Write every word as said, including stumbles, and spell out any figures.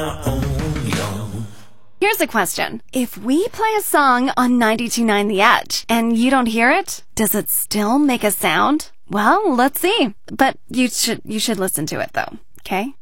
Here's a question. If we play a song on ninety-two point nine The Edge and you don't hear it, does it still make a sound? Well, let's see. But you should you should listen to it though, okay?